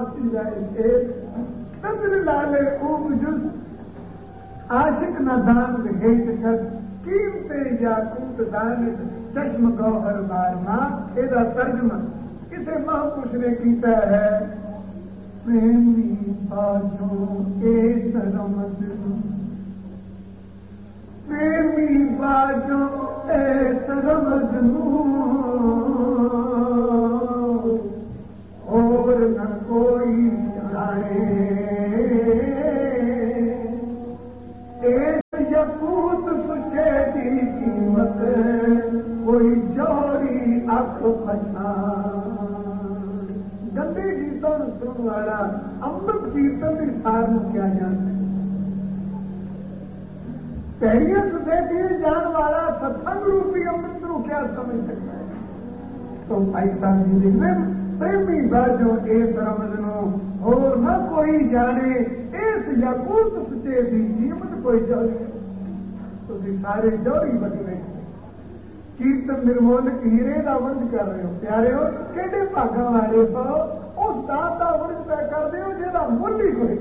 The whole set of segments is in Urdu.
واپسی جائے صدر لالے خوب جز عاشق نہ دان بھیٹ کر قیمتے یاقوت دان چشم گوہر بارما یہ ترجمہ کسی محفوظ نے کیتا ہے پریمی باجو اے سرمد پریمی باجو اے سرمد اور نہ کوئی جانے ایس یقوت سچے دی قیمت کوئی جوڑی اکھ پچھان گندے گیتوں سن والا امرت کیرتن کی سار کیا جانتا ہے پہلیاں سوسائٹی جان والا ستسنگ روپی امرت کو کیا سمجھ سکتا ہے تو بھائی صاحب جی دیکھ رہے پریمی باجو اس رمض نو اور نہ کوئی جانے اس یاقوت سچے دی قیمت کوئی جوڑی تو سارے جوڑی بچ رہے کیرتن نرمولک ہیرے کا ورد کر رہے ہو پیارے ہو کہڑے بھاگا والے پاؤ اس دان کا ورد پہ کر دے جا مل ہی کوئی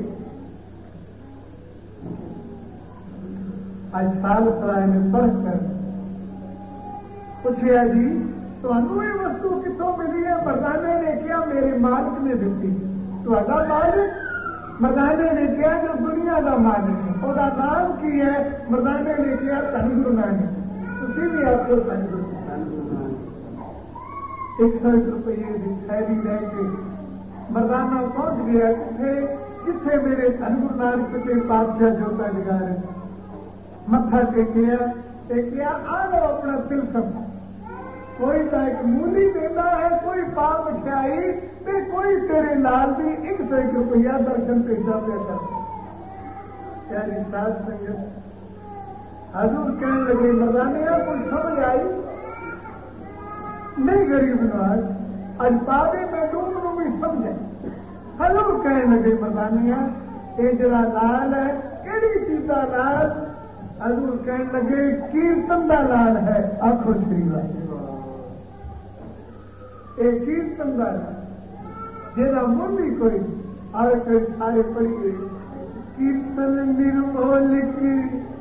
آج سال سرائے نے پرکھ کر پوچھا جی تمہوں یہ وستو کتوں ملی ہے مردانے نے کیا میرے مالک نے دیتی تا مالک مردانے نے کیا جو دنیا کا مالک ہے وہ نام کی ہے مردانے نے کیا دھن گرو نانک تھی بھی آپ کو دھن گرو 100 روپیے کی تھیلی لے کے مردانہ پہنچ گیا کتنے میرے دھن گرو نانک کے بادشاہ جوتا جگہ متھا ٹیکیا آ لو اپنا دل سمجھ کوئی تو ایک مولی دیتا ہے کوئی پاپ مٹھائی کوئی تیرے لال بھی 100 روپیہ درشن پیسہ پہ کر پیاری ساتھ سنگت حضور کہنے لگے مردانے کوئی سمجھ آئی نہیں غریب نواز اج پاوے میں ڈوب بھی سمجھے حضور کہنے لگے مردانے یہ جڑا لال ہے کہڑی چیز کا لال حضور کہنے لگے کیرتن کا لال ہے آخو شریف یہ کیرتن کا لال جا من بھی کوئی آئے سارے پڑھی گئی کیرتن نرمولک